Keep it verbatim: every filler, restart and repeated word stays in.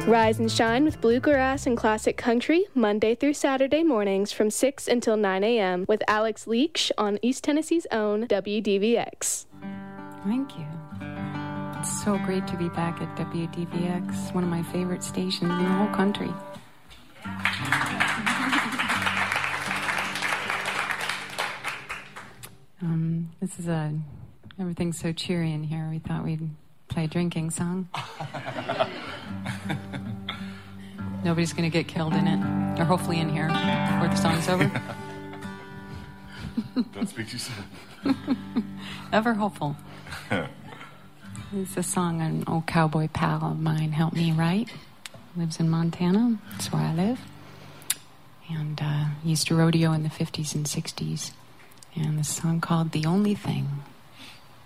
Rise and shine with bluegrass and classic country, Monday through Saturday mornings from six until nine a.m. with Alex Leach on East Tennessee's own W D V X. Thank you. It's so great to be back at W D V X, one of my favorite stations in the whole country. um, this is a, everything's so cheery in here, we thought we'd play a drinking song. Nobody's going to get killed in it, or hopefully in here before the song's over. Don't speak too soon. Ever hopeful. It's a song an old cowboy pal of mine helped me write. Lives in Montana. That's where I live. And uh, used to rodeo in the fifties and sixties. And this song called The Only Thing.